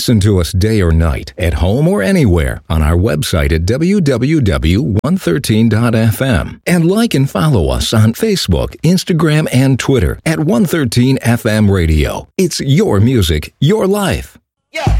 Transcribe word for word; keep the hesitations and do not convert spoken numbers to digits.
Listen to us day or night, at home or anywhere, on our website at w w w dot one thirteen dot f m. And like and follow us on Facebook, Instagram, and Twitter at one thirteen F M Radio. It's your music, your life. Yeah.